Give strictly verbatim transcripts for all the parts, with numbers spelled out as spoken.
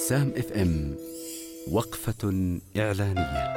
سام اف ام. وقفة إعلانية.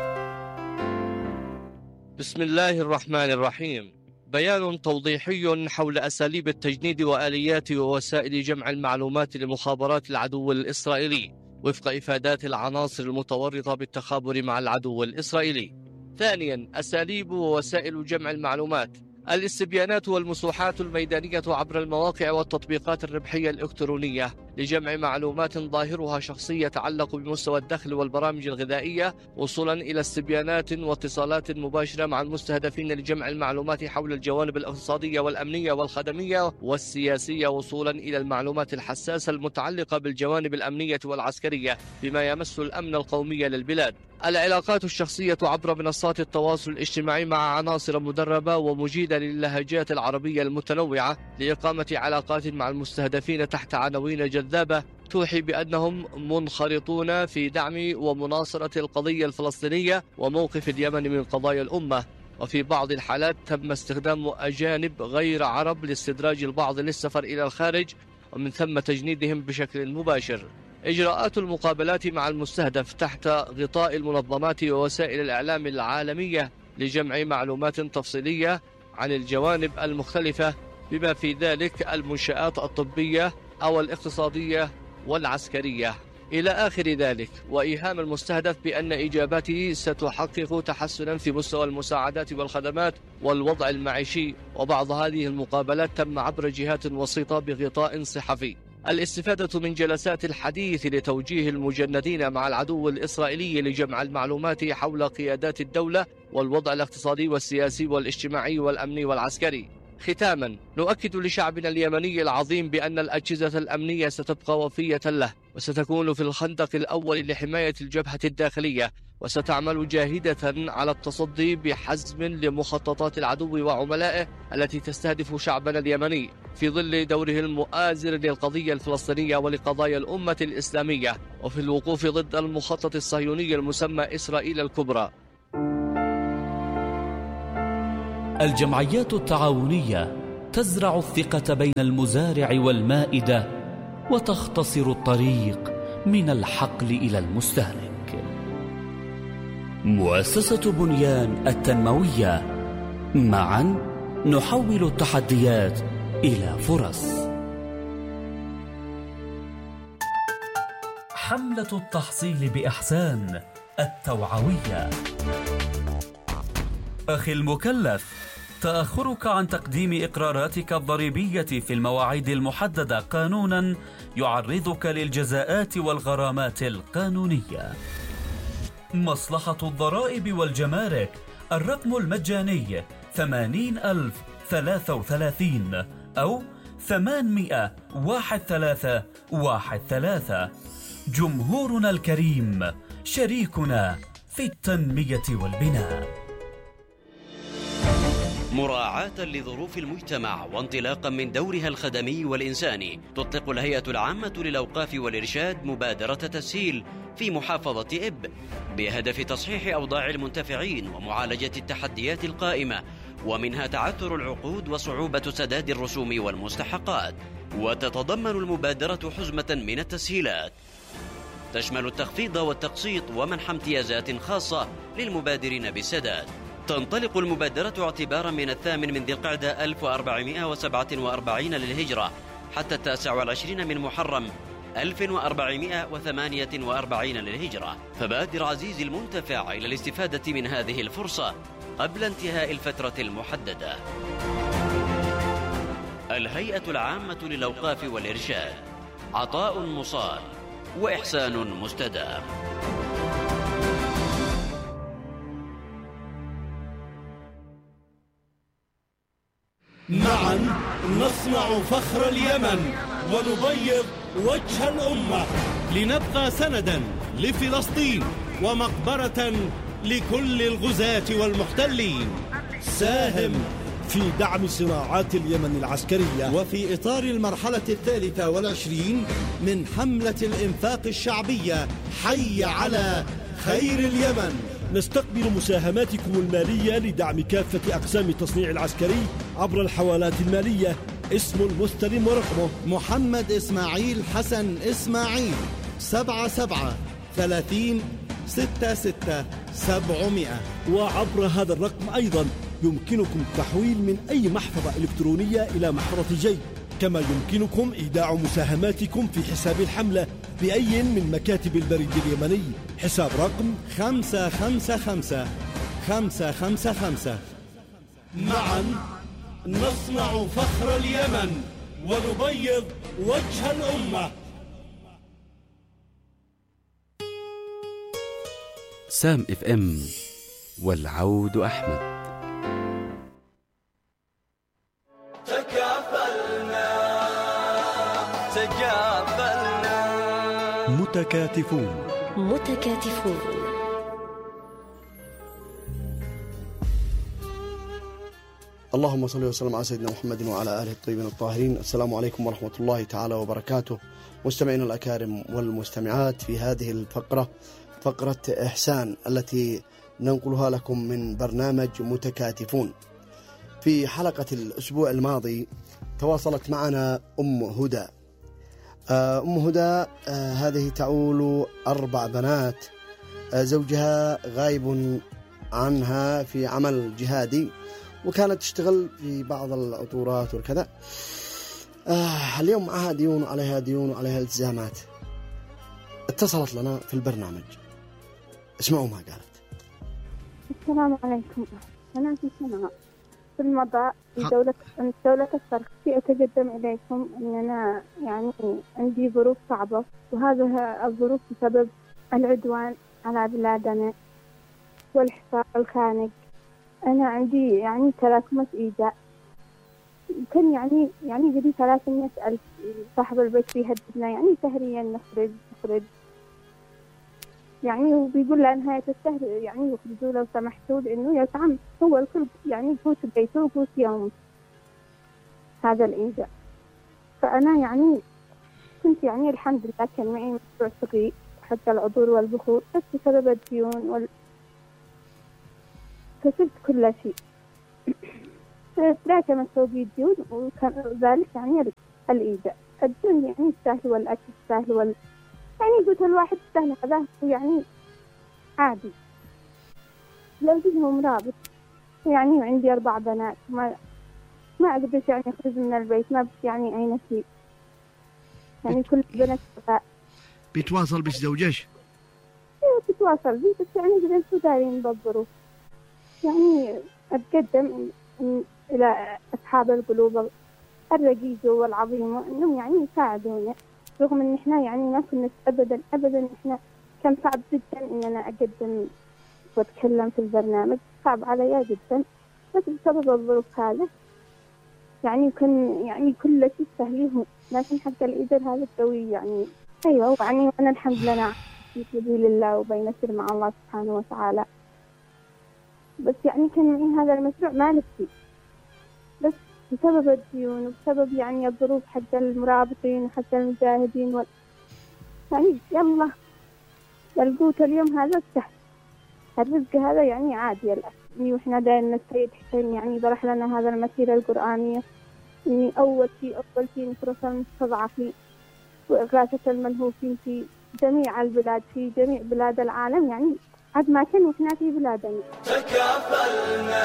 بسم الله الرحمن الرحيم. بيان توضيحي حول أساليب التجنيد وآليات ووسائل جمع المعلومات لمخابرات العدو الإسرائيلي وفق إفادات العناصر المتورطة بالتخابر مع العدو الإسرائيلي. ثانيا، أساليب ووسائل جمع المعلومات: الاستبيانات والمسوحات الميدانية عبر المواقع والتطبيقات الربحية الإلكترونية لجمع معلومات ظاهرها شخصي يتعلق بمستوى الدخل والبرامج الغذائية، وصولا إلى استبيانات واتصالات مباشرة مع المستهدفين لجمع المعلومات حول الجوانب الاقتصادية والأمنية والخدمية والسياسية، وصولا إلى المعلومات الحساسة المتعلقة بالجوانب الأمنية والعسكرية بما يمس الأمن القومي للبلاد. العلاقات الشخصية عبر منصات التواصل الاجتماعي مع عناصر مدربة ومجيدة للهجات العربية المتنوعة لإقامة علاقات مع المستهدفين تحت عناوين جذابة توحي بأنهم منخرطون في دعم ومناصرة القضية الفلسطينية وموقف اليمن من قضايا الأمة. وفي بعض الحالات تم استخدام أجانب غير عرب لاستدراج البعض للسفر إلى الخارج ومن ثم تجنيدهم بشكل مباشر. إجراءات المقابلات مع المستهدف تحت غطاء المنظمات ووسائل الإعلام العالمية لجمع معلومات تفصيلية عن الجوانب المختلفة بما في ذلك المنشآت الطبية أو الاقتصادية والعسكرية إلى آخر ذلك، وإيهام المستهدف بأن إجاباته ستحقق تحسنا في مستوى المساعدات والخدمات والوضع المعيشي. وبعض هذه المقابلات تم عبر جهات وسيطة بغطاء صحفي. الاستفادة من جلسات الحديث لتوجيه المجندين مع العدو الإسرائيلي لجمع المعلومات حول قيادات الدولة والوضع الاقتصادي والسياسي والاجتماعي والأمني والعسكري. ختاما، نؤكد لشعبنا اليمني العظيم بأن الأجهزة الأمنية ستبقى وفية له، وستكون في الخندق الأول لحماية الجبهة الداخلية، وستعمل جاهدة على التصدي بحزم لمخططات العدو وعملائه التي تستهدف شعبنا اليمني في ظل دوره المؤازر للقضية الفلسطينية ولقضايا الأمة الإسلامية، وفي الوقوف ضد المخطط الصهيوني المسمى إسرائيل الكبرى. الجمعيات التعاونية تزرع الثقة بين المزارع والمائدة وتختصر الطريق من الحقل إلى المستهلك. مؤسسة بنيان التنموية، معا نحول التحديات إلى فرص. حملة التحصيل بإحسان التوعوية. أخي المكلف، تأخرك عن تقديم إقراراتك الضريبية في المواعيد المحددة قانونا يعرضك للجزاءات والغرامات القانونية. مصلحة الضرائب والجمارك، الرقم المجاني ثمانين ألف ثلاثة وثلاثين أو ثمانمائة واحد ثلاثة واحد ثلاثة. جمهورنا الكريم شريكنا في التنمية والبناء. مراعاة لظروف المجتمع وانطلاقا من دورها الخدمي والإنساني، تطلق الهيئة العامة للأوقاف والإرشاد مبادرة تسهيل في محافظة إب بهدف تصحيح أوضاع المنتفعين ومعالجة التحديات القائمة، ومنها تعثر العقود وصعوبة سداد الرسوم والمستحقات. وتتضمن المبادرة حزمة من التسهيلات تشمل التخفيض والتقسيط ومنح امتيازات خاصة للمبادرين بالسداد. تنطلق المبادرة اعتبارا من الثامن من ذي القعدة ألف وأربعمائة وسبعة وأربعين للهجرة حتى التاسع والعشرين من محرم ألف وأربعمائة وثمانية وأربعين للهجرة. فبادر عزيزي المنتفع إلى الاستفادة من هذه الفرصة قبل انتهاء الفترة المحددة. الهيئة العامة للأوقاف والإرشاد، عطاء مصال وإحسان مستدام. معا نصنع فخر اليمن ونبيض وجه الأمة، لنبقى سندا لفلسطين ومقبرة لكل الغزاة والمحتلين. ساهم في دعم صناعات اليمن العسكرية، وفي إطار المرحلة الثالثة والعشرين من حملة الإنفاق الشعبية حي على خير اليمن. نستقبل مساهماتكم المالية لدعم كافة أقسام التصنيع العسكري عبر الحوالات المالية. اسم المستلم ورقمه: محمد إسماعيل حسن إسماعيل، سبعة سبعة ثلاثين ستة ستة سبعمائة. وعبر هذا الرقم أيضا يمكنكم التحويل من أي محفظة إلكترونية إلى محفظة جيب، كما يمكنكم إيداع مساهماتكم في حساب الحملة بأي من مكاتب البريد اليمني. حساب رقم خمسة خمسة خمسة خمسة خمسة خمسة. معا نصنع فخر اليمن ونبيض وجه الأمة. سام اف ام والعود أحمد. تكافلنا تكافلنا متكاتفون متكاتفون. اللهم صل وسلم على سيدنا محمد وعلى آله الطيبين الطاهرين. السلام عليكم ورحمة الله تعالى وبركاته. مستمعين الأكارم والمستمعات، في هذه الفقرة فقرة إحسان التي ننقلها لكم من برنامج متكاتفون. في حلقة الأسبوع الماضي تواصلت معنا أم هدى. أم هدى هذه تعول أربع بنات، زوجها غايب عنها في عمل جهادي، وكانت تشتغل في بعض العطورات وكذا. اليوم معها ديون وعليها ديون وعليها التزامات. اتصلت لنا في البرنامج، اسمعوا ما قالت. السلام عليكم، أنا في سنة في المضاء في دولة دولة الشرق. أتقدم إليكم أن أنا يعني عندي ظروف صعبة، وهذا الظروف بسبب العدوان على بلادنا والحصار الخانق. أنا عندي يعني تراكمات إيذاء، كان يعني يعني قدي ثلاثمية ألف. صاحب البيت يهددنا يعني شهريا نخرج نخرج يعني، وبيقول له نهاية الشهر يعني يخرجوا لو سمحتوا، لأنه يزعم هو الكل يعني يفوت بيته ويفوت يوم هذا الإيذاء. فأنا يعني كنت يعني الحمد لله كان معي مشروع صغير حتى العطور والبخور، بس بسبب الديون وال كسبت كل شيء. تراكمت فوقي الديون، وكان ذلك يعني الإيذاء. الديون يعني السهل والأكل السهل وال يعني قلت الواحد سهل هذا يعني عادي. زوجي رابط يعني، وعندي أربع بنات، ما ما أقدر يعني أخرج من البيت، ما بس يعني أي نشيء يعني. كل بنات بيتواصل بش زوجش؟ ايوه بيتواصل بي، بس يعني بدنا دارين بالظروف. يعني أتقدم إلى أصحاب القلوب الرقيقة والعظيمة إنهم يعني يساعدونا، رغم إن إحنا يعني ما كنا أبدا أبدا إحنا كان صعب جدا إن أنا أقدم وأتكلم في البرنامج، صعب عليا جدا، بس بسبب الظروف هذا يعني كان يعني كل شيء سهله، لكن حتى الإيدر هذا قوي يعني. أيوة يعني أنا الحمد لله في سبيل الله وبينسر مع الله سبحانه وتعالى، بس يعني كان معي هذا المشروع ما نفسي، بس بسبب الديون وبسبب يعني الظروف حتى المرابطين وحتى المجاهدين وال... يعني يلا القوت اليوم هذا سهل، الرزق هذا يعني عادي الآن. وإحنا دائما السيد حسين يعني برح لنا هذا المسيرة القرآنية، إني أول شيء أول شيء نصرة المستضعفين وإغاثة الملهوفين في جميع البلاد، في جميع بلاد العالم، يعني عد ما كان وإحنا في بلادنا. تكافلنا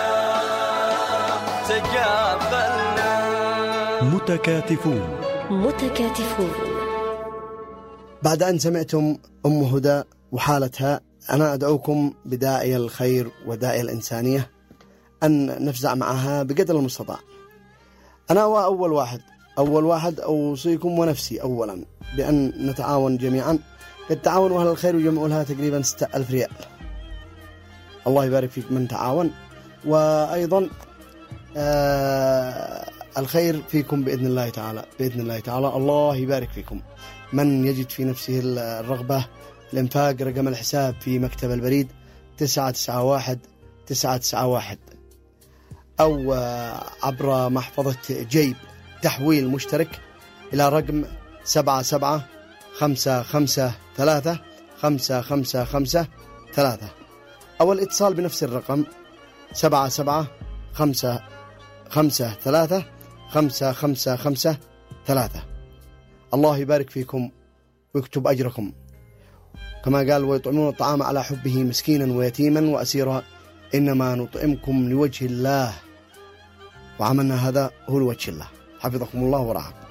تكافلنا متكاتفون متكاتفون. بعد أن سمعتم أم هدى وحالتها، أنا أدعوكم بداعي الخير وداعي الإنسانية أن نفزع معها بقدر المستطاع. أنا وأول واحد أول واحد أوصيكم ونفسي أولا بأن نتعاون جميعا. قد تعاونوا أهل الخير وجمعوا لها تقريبا ستة ألف ريال. الله يبارك فيك من تعاون، وأيضا آه الخير فيكم بإذن الله تعالى. بإذن الله تعالى الله يبارك فيكم. من يجد في نفسه الرغبة الإنفاق، رقم الحساب في مكتب البريد تسعة تسعة واحد تسعة تسعة واحد، أو عبر محفظة جيب تحويل مشترك إلى رقم سبعة سبعة خمسة خمسة ثلاثة خمسة خمسة خمسة ثلاثة، أو الاتصال بنفس الرقم سبعة سبعة خمسة خمسة ثلاثة خمسة خمسة خمسة ثلاثة. الله يبارك فيكم ويكتب أجركم. كما قال ويطعمون الطعام على حبه مسكينا ويتيما وأسيرا إنما نطعمكم لوجه الله، وعملنا هذا هو لوجه الله. حفظكم الله ورعاكم.